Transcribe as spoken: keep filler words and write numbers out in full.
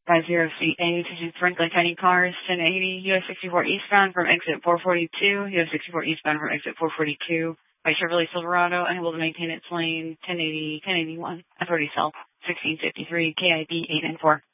five zero C A to Franklin County Cars, ten eighty, U S sixty-four eastbound from exit four forty-two, U S sixty-four eastbound from exit four forty-two, by Chevrolet Silverado, unable to maintain its lane, ten eighty, ten eighty-one, Authority Cell, sixteen fifty-three, K I B eight nine four.